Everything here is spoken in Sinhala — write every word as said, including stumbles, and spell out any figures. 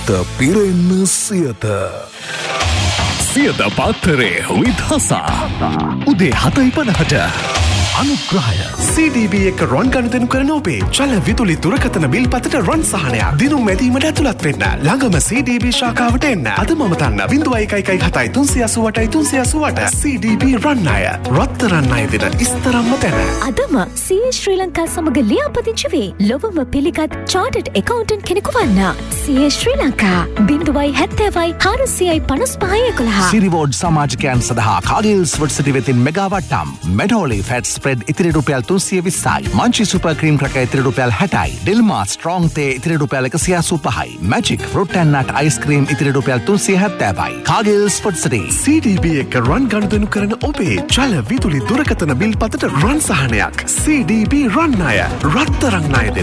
සිත පිරෙන්න සියත. සියත පාත්තරේ විදහසා. උදේ හතයි පනහට. අනුග්‍රහය සී ඩී බී එක රොන් ගනුදෙනු කරන ඔබේ ජල විදුලි දුරකථන බිල් පතට රොන් සහනයක් දිනුම් මැදීමට ඇතුළත් වෙන්න. ළඟම සී ඩී බී ශාඛාවට එන්න. අද මම තන්න බිංදුවයි එකයි එකයි හතයි තුන්සිය අසූ අටයි තුන්සිය අසූ අට. සී ඩී බී රන් අය රත්තරන් අය දෙන ඉස්තරම්ම තැන. අදම සී ඒ ශ්‍රී ලංකා සමග ලියාපදිංචි වේ. ලොවම පිළිගත් චාර්ටර්ඩ් ඇකවුන්ටන්ට් කෙනෙකු වන්න. සී ඒ ශ්‍රී ලංකා බිංදුවයි හැත්තෑවයි හාරසියයි පනස් පහයි එකොළහ. සිරිවෝඩ් සමාජිකයන් සඳහා කාගේල්ස් වර්සිටි වෙතින් මෙගා වට්ටම්. මෙඩෝලි ෆැට් ස්ප්‍රෙඩ් ඉතිරි රුපියල් තුන්සිය විස්සයි. මංචි සුපර් ක්‍රීම් ක්‍රක ඉතිරි රුපියල් හැටයි. ඩිල්මා ස්ට්‍රෝං තේ ඉතිරි රුපියල් එකසිය අසූ පහයි. Magic fruit and nut ice cream ඉතිරි රුපියල් තුන්සිය හැත්තෑවයි. කාගේල්ස් වර්සිටි. සී ඩී බී එක රන් ගනුදෙනු කරන ඔබේ ජල විදුලි දුරකථන බිල් පතට රන් සහනයක්. සී ඩී බී රන් අය රත්තරන් අය දෙන